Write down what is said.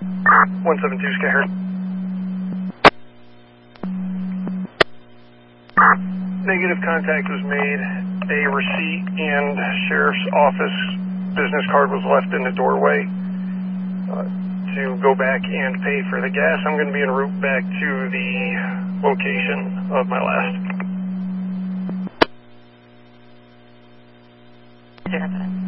172 Skyherd. Negative contact was made. A receipt and sheriff's office business card was left in the doorway to go back and pay for the gas. I'm going to be en route back to the location of my last.